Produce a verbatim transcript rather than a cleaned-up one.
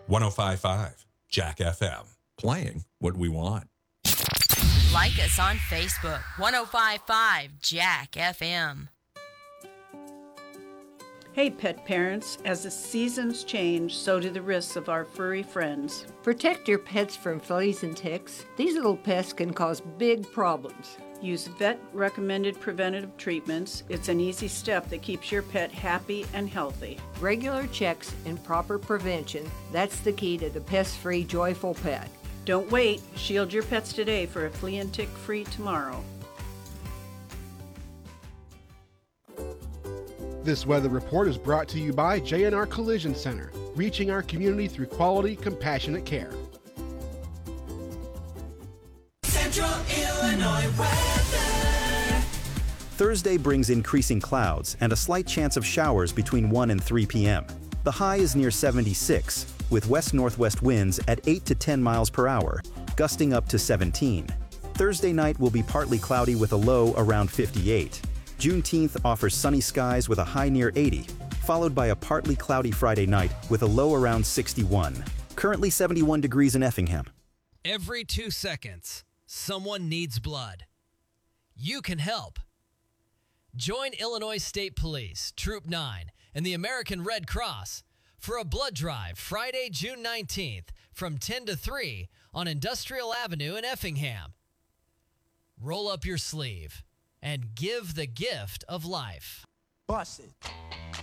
one oh five point five Jack F M. Playing what we want. Like us on Facebook, one oh five point five Jack F M. Hey pet parents, as the seasons change, so do the risks of our furry friends. Protect your pets from fleas and ticks. These little pests can cause big problems. Use vet-recommended preventative treatments. It's an easy step that keeps your pet happy and healthy. Regular checks and proper prevention, that's the key to the pest-free, joyful pet. Don't wait. Shield your pets today for a flea and tick-free tomorrow. This weather report is brought to you by J N R Collision Center, reaching our community through quality, compassionate care. Central Illinois weather. Thursday brings increasing clouds and a slight chance of showers between one and three p.m. The high is near seventy-six, with west-northwest winds at eight to ten miles per hour, gusting up to seventeen. Thursday night will be partly cloudy with a low around fifty-eight. Juneteenth offers sunny skies with a high near eighty, followed by a partly cloudy Friday night with a low around sixty-one. Currently seventy-one degrees in Effingham. Every two seconds, someone needs blood. You can help. Join Illinois State Police, Troop nine, and the American Red Cross for a blood drive Friday, June nineteenth from ten to three on Industrial Avenue in Effingham. Roll up your sleeve and give the gift of life. Bust it.